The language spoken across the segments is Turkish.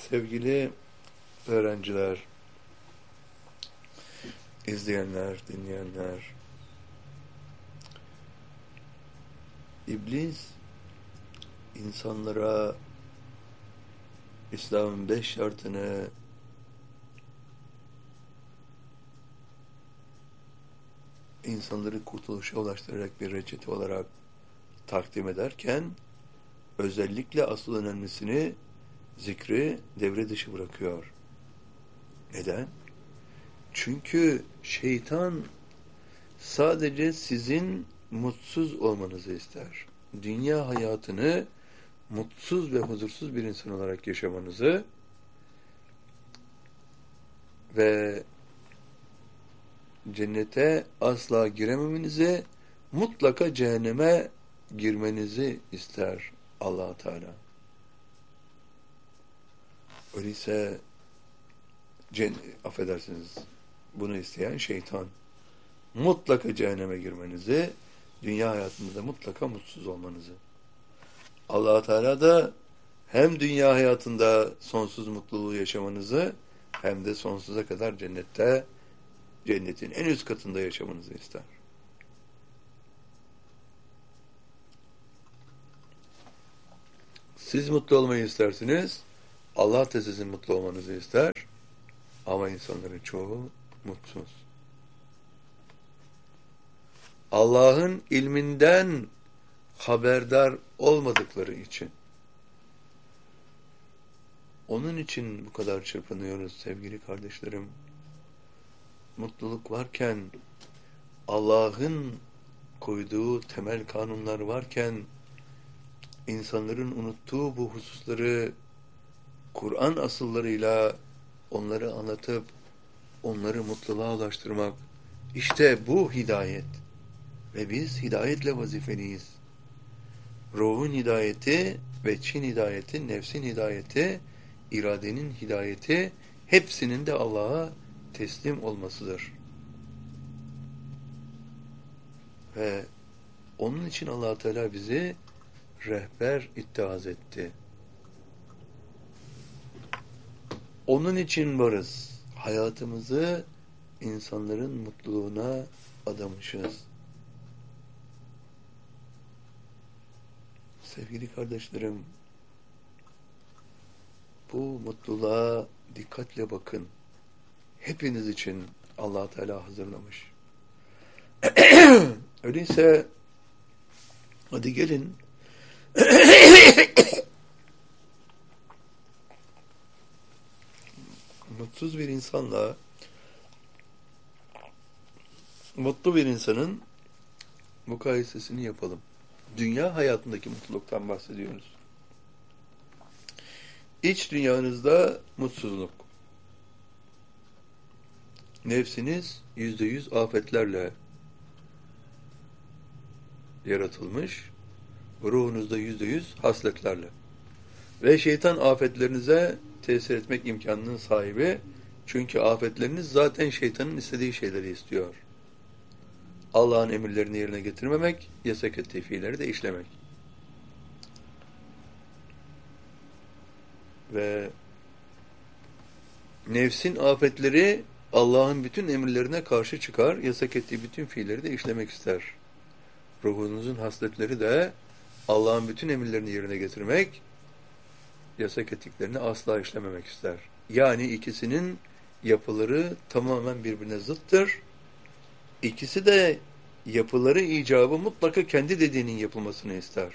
Sevgili öğrenciler, izleyenler, dinleyenler, İblis insanlara İslam'ın 5 şartını insanları kurtuluşa ulaştırarak bir reçete olarak takdim ederken özellikle asıl önemlisini zikri devre dışı bırakıyor. Neden? Çünkü şeytan sadece sizin mutsuz olmanızı ister. Dünya hayatını mutsuz ve huzursuz bir insan olarak yaşamanızı ve cennete asla girememenizi, mutlaka cehenneme girmenizi ister Allah Teala. Öyleyse affedersiniz, bunu isteyen şeytan. Mutlaka cehenneme girmenizi, dünya hayatında da mutlaka mutsuz olmanızı. Allah Teala da hem dünya hayatında sonsuz mutluluğu yaşamanızı hem de sonsuza kadar cennette, cennetin en üst katında yaşamanızı ister. Siz mutlu olmayı istersiniz, Allah da sizin mutlu olmanızı ister ama insanların çoğu mutsuz. Allah'ın ilminden haberdar olmadıkları için. Onun için bu kadar çırpınıyoruz sevgili kardeşlerim. Mutluluk varken, Allah'ın koyduğu temel kanunlar varken, insanların unuttuğu bu hususları Kur'an asıllarıyla onları anlatıp onları mutluluğa ulaştırmak, işte bu hidayet. Ve biz hidayetle vazifeliyiz. Ruhun hidayeti ve Çin hidayeti, nefsin hidayeti, iradenin hidayeti, hepsinin de Allah'a teslim olmasıdır. Ve onun için Allah Teala bizi rehber ittihaz etti. Onun için varız. Hayatımızı insanların mutluluğuna adamışız. Sevgili kardeşlerim, bu mutluluğa dikkatle bakın. Hepiniz için Allah Teala hazırlamış. Öyleyse hadi gelin mutsuz bir insanla mutlu bir insanın mukayesesini yapalım. Dünya hayatındaki mutluluktan bahsediyoruz. İç dünyanızda mutsuzluk. Nefsiniz %100 afetlerle yaratılmış. Ruhunuzda %100 hasletlerle. Ve şeytan afetlerinize tesir etmek imkanının sahibi. Çünkü afetleriniz zaten şeytanın istediği şeyleri istiyor. Allah'ın emirlerini yerine getirmemek, yasak ettiği fiilleri de işlemek. Ve nefsin afetleri Allah'ın bütün emirlerine karşı çıkar, yasak ettiği bütün fiilleri de işlemek ister. Ruhunuzun hasletleri de Allah'ın bütün emirlerini yerine getirmek, yasak ettiklerini asla işlememek ister. Yani ikisinin yapıları tamamen birbirine zıttır. İkisi de yapıları icabı mutlaka kendi dediğinin yapılmasını ister.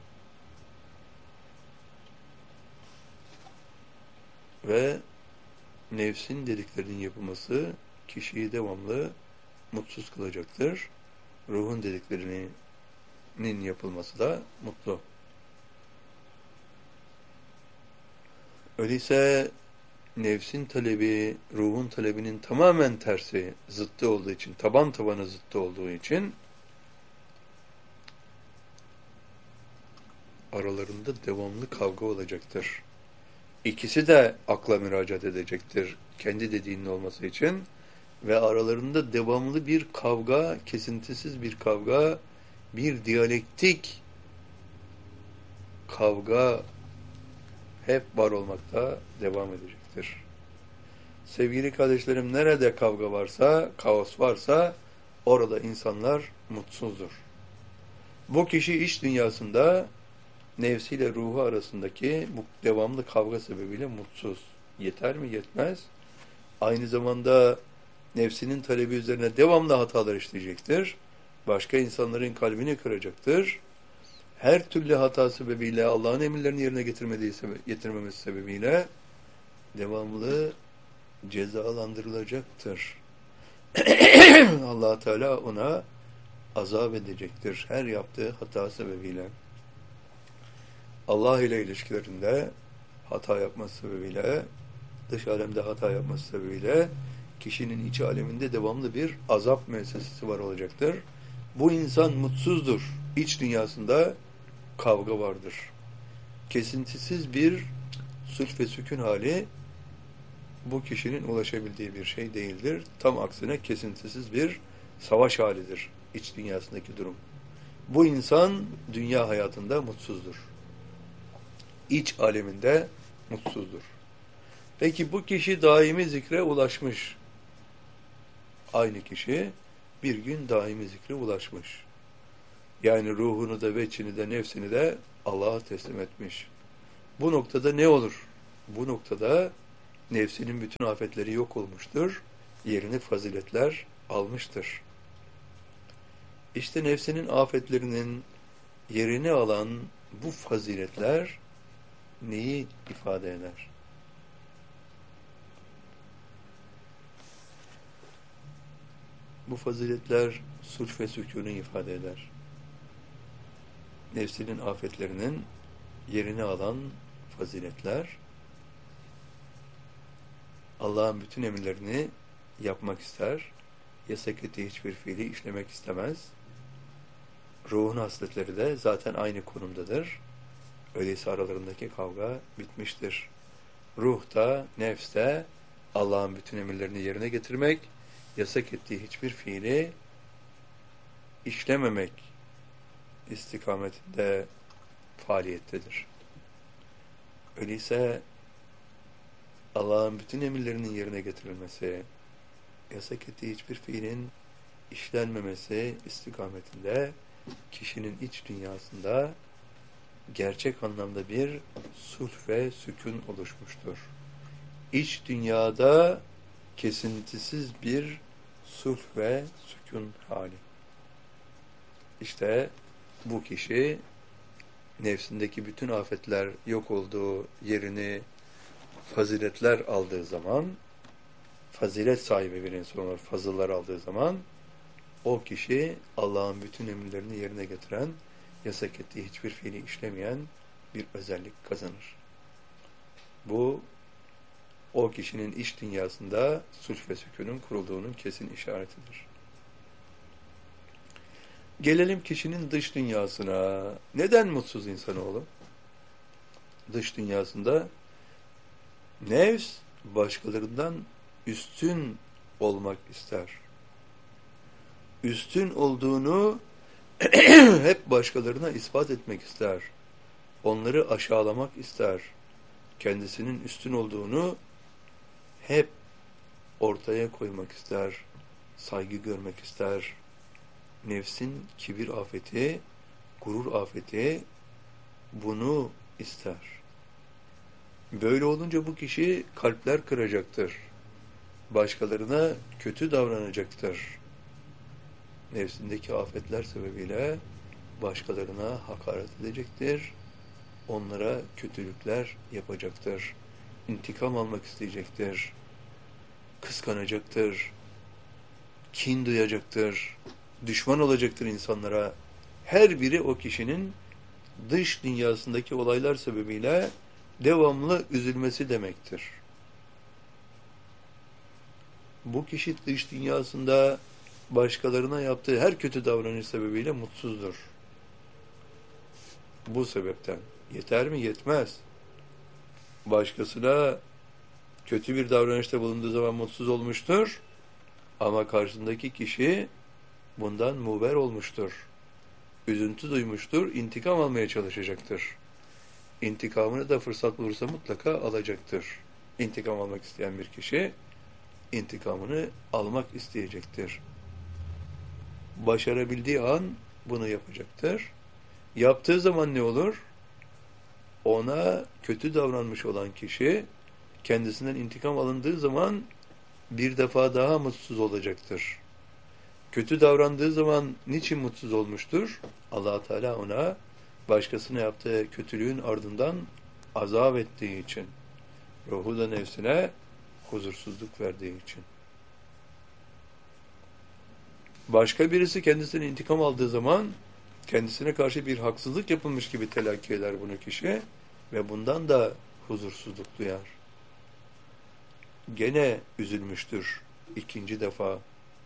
Ve nefsin dediklerinin yapılması kişiyi devamlı mutsuz kılacaktır. Ruhun dediklerinin yapılması da mutlu. Öyleyse nefsin talebi, ruhun talebinin tamamen tersi, zıttı olduğu için, taban tabana zıttı olduğu için aralarında devamlı kavga olacaktır. İkisi de akla müracaat edecektir kendi dediğinin olması için ve aralarında devamlı bir kavga, kesintisiz bir kavga, bir diyalektik kavga hep var olmakta devam edecektir. Sevgili kardeşlerim, nerede kavga varsa, kaos varsa orada insanlar mutsuzdur. Bu kişi iç dünyasında nefsiyle ruhu arasındaki bu devamlı kavga sebebiyle mutsuz. Yeter mi? Yetmez. Aynı zamanda nefsinin talebi üzerine devamlı hatalar işleyecektir. Başka insanların kalbini kıracaktır. Her türlü hata sebebiyle, Allah'ın emirlerini yerine getirmemesi sebebiyle devamlı cezalandırılacaktır. Allah Teala ona azap edecektir her yaptığı hata sebebiyle. Allah ile ilişkilerinde hata yapması sebebiyle, dış alemde hata yapması sebebiyle kişinin iç aleminde devamlı bir azap müessesesi var olacaktır. Bu insan mutsuzdur. İç dünyasında kavga vardır. Kesintisiz bir sulh ve sükun hali bu kişinin ulaşabildiği bir şey değildir. Tam aksine kesintisiz bir savaş halidir iç dünyasındaki durum. Bu insan dünya hayatında mutsuzdur. İç aleminde mutsuzdur. Peki bu kişi daimi zikre ulaşmış. Aynı kişi bir gün daimi zikre ulaşmış. Yani ruhunu da, veçini de, nefsini de Allah'a teslim etmiş. Bu noktada ne olur? Bu noktada nefsinin bütün afetleri yok olmuştur. Yerini faziletler almıştır. İşte nefsinin afetlerinin yerini alan bu faziletler neyi ifade eder? Bu faziletler sulh ve sükûnu ifade eder. Nefsinin afetlerinin yerini alan faziletler, Allah'ın bütün emirlerini yapmak ister, yasak ettiği hiçbir fiili işlemek istemez. Ruhun hasletleri de zaten aynı konumdadır. Öyleyse aralarındaki kavga bitmiştir. Ruh da, nefs de Allah'ın bütün emirlerini yerine getirmek, yasak ettiği hiçbir fiili işlememek istikametinde faaliyettedir. Öyleyse Allah'ın bütün emirlerinin yerine getirilmesi, yasak ettiği hiçbir fiilin işlenmemesi istikametinde kişinin iç dünyasında gerçek anlamda bir sulh ve sükun oluşmuştur. İç dünyada kesintisiz bir sulh ve sükun hali. İşte bu kişi nefsindeki bütün afetler yok olduğu yerini faziletler aldığı zaman, fazilet sahibi bir insan olur, fazıllar aldığı zaman o kişi Allah'ın bütün emirlerini yerine getiren, yasak ettiği hiçbir fiili işlemeyen bir özellik kazanır. Bu o kişinin iç dünyasında sulh ve sükûnun kurulduğunun kesin işaretidir. Gelelim kişinin dış dünyasına. Neden mutsuz insanoğlu? Dış dünyasında nefs başkalarından üstün olmak ister. Üstün olduğunu hep başkalarına ispat etmek ister. Onları aşağılamak ister. Kendisinin üstün olduğunu hep ortaya koymak ister. Saygı görmek ister. Nefsin kibir afeti, gurur afeti bunu ister. Böyle olunca bu kişi kalpler kıracaktır. Başkalarına kötü davranacaktır. Nefsindeki afetler sebebiyle başkalarına hakaret edecektir. Onlara kötülükler yapacaktır. İntikam almak isteyecektir. Kıskanacaktır. Kin duyacaktır. Düşman olacaktır insanlara. Her biri o kişinin dış dünyasındaki olaylar sebebiyle devamlı üzülmesi demektir. Bu kişi dış dünyasında başkalarına yaptığı her kötü davranış sebebiyle mutsuzdur. Bu sebepten. Yeter mi? Yetmez. Başkasına kötü bir davranışta bulunduğu zaman mutsuz olmuştur. Ama karşısındaki kişi bundan muber olmuştur. Üzüntü duymuştur, intikam almaya çalışacaktır. İntikamını da fırsat bulursa mutlaka alacaktır. İntikam almak isteyen bir kişi intikamını almak isteyecektir. Başarabildiği an bunu yapacaktır. Yaptığı zaman ne olur? Ona kötü davranmış olan kişi kendisinden intikam alındığı zaman bir defa daha mutsuz olacaktır. Kötü davrandığı zaman niçin mutsuz olmuştur? Allah Teala ona başkasına yaptığı kötülüğün ardından azap ettiği için, ruhu da nefsine huzursuzluk verdiği için. Başka birisi kendisinden intikam aldığı zaman kendisine karşı bir haksızlık yapılmış gibi telakki eder bunu kişi ve bundan da huzursuzluk duyar. Gene üzülmüştür ikinci defa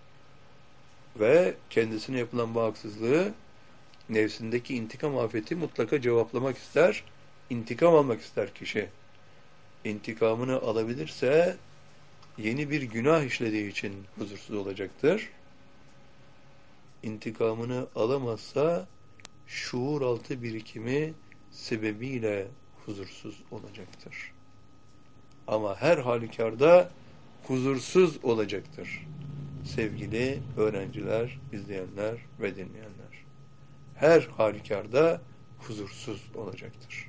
ve kendisine yapılan bu haksızlığı, nefsindeki intikam afeti mutlaka cevaplamak ister, intikam almak ister kişi. İntikamını alabilirse yeni bir günah işlediği için huzursuz olacaktır. İntikamını alamazsa şuur altı birikimi sebebiyle huzursuz olacaktır. Ama her halükarda huzursuz olacaktır. Sevgili öğrenciler, izleyenler ve dinleyenler. Her halükarda huzursuz olacaktır.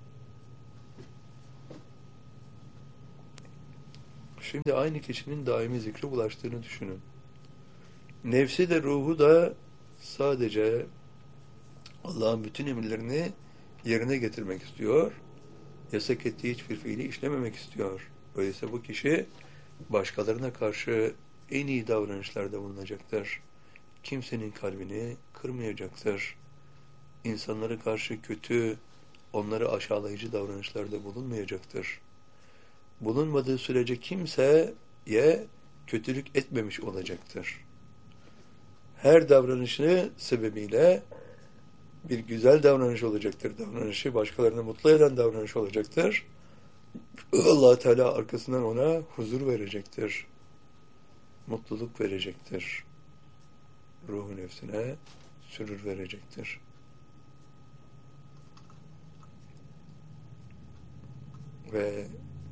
Şimdi aynı kişinin daimi zikre ulaştığını düşünün. Nefsi de ruhu da sadece Allah'ın bütün emirlerini yerine getirmek istiyor. Yasak ettiği hiçbir fiili işlememek istiyor. Öyleyse bu kişi başkalarına karşı en iyi davranışlarda bulunacaktır. Kimsenin kalbini kırmayacaktır. İnsanlara karşı kötü, onları aşağılayıcı davranışlarda bulunmayacaktır. Bulunmadığı sürece kimseye kötülük etmemiş olacaktır. Her davranışı sebebiyle bir güzel davranış olacaktır. Davranışı başkalarını mutlu eden davranış olacaktır. Allah Teala arkasından ona huzur verecektir. Mutluluk verecektir. Ruhu nefsine sürür verecektir. Ve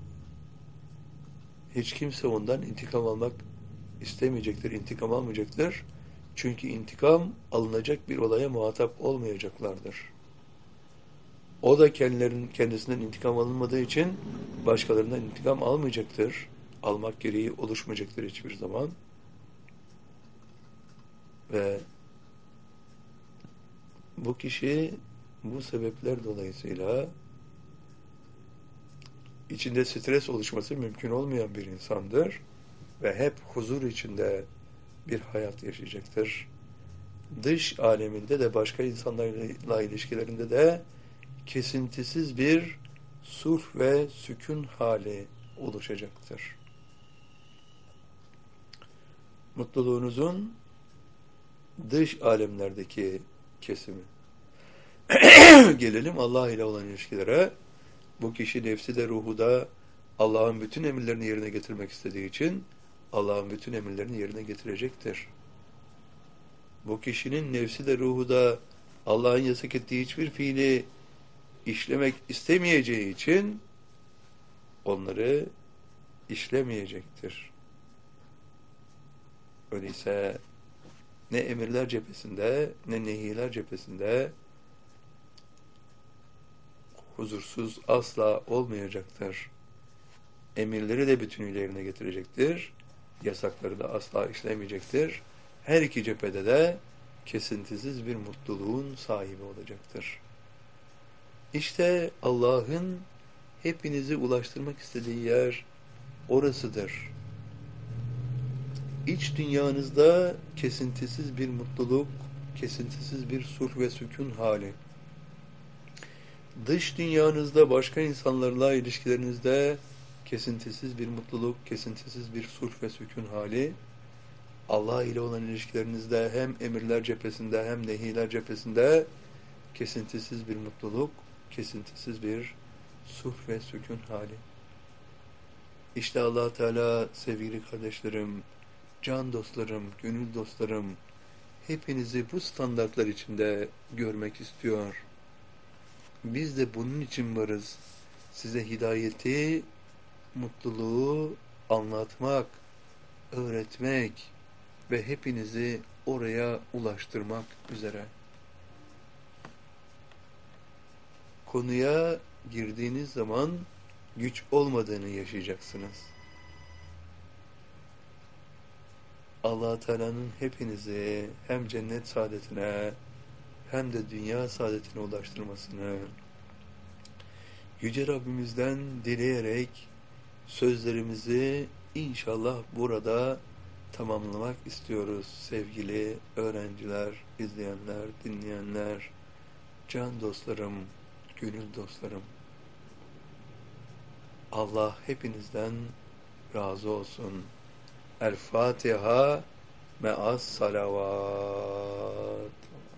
hiç kimse ondan intikam almak istemeyecektir, intikam almayacaktır. Çünkü intikam alınacak bir olaya muhatap olmayacaklardır. O da kendisinden intikam alınmadığı için başkalarından intikam almayacaktır. Almak gereği oluşmayacaktır hiçbir zaman. Ve bu kişi bu sebepler dolayısıyla içinde stres oluşması mümkün olmayan bir insandır ve hep huzur içinde bir hayat yaşayacaktır. Dış aleminde de başka insanlarla ilişkilerinde de kesintisiz bir sulh ve sükun hali oluşacaktır. Mutluluğunuzun dış alemlerdeki kesimi. Gelelim Allah ile olan ilişkilere. Bu kişi nefsi de ruhu da Allah'ın bütün emirlerini yerine getirmek istediği için Allah'ın bütün emirlerini yerine getirecektir. Bu kişinin nefsi de ruhu da Allah'ın yasak ettiği hiçbir fiili işlemek istemeyeceği için onları işlemeyecektir. Öyleyse ne emirler cephesinde ne nehiler cephesinde huzursuz asla olmayacaktır. Emirleri de bütünüyle yerine getirecektir. Yasakları da asla işlemeyecektir. Her iki cephede de kesintisiz bir mutluluğun sahibi olacaktır. İşte Allah'ın hepinizi ulaştırmak istediği yer orasıdır. İç dünyanızda kesintisiz bir mutluluk, kesintisiz bir sulh ve sükun hali. Dış dünyanızda başka insanlarla ilişkilerinizde kesintisiz bir mutluluk, kesintisiz bir sulh ve sükun hali. Allah ile olan ilişkilerinizde hem emirler cephesinde hem nehiler cephesinde kesintisiz bir mutluluk, kesintisiz bir sulh ve sükun hali. İşte Allah Teala sevgili kardeşlerim, can dostlarım, gönül dostlarım, hepinizi bu standartlar içinde görmek istiyor. Biz de bunun için varız. Size hidayeti, mutluluğu anlatmak, öğretmek ve hepinizi oraya ulaştırmak üzere. Konuya girdiğiniz zaman güç olmadığını yaşayacaksınız. Allah Teala'nın hepinizi hem cennet saadetine hem de dünya saadetine ulaştırmasını Yüce Rabbimizden dileyerek sözlerimizi inşallah burada tamamlamak istiyoruz sevgili öğrenciler, izleyenler, dinleyenler, can dostlarım, gönül dostlarım. Allah hepinizden razı olsun. El Fatiha me'as salavat.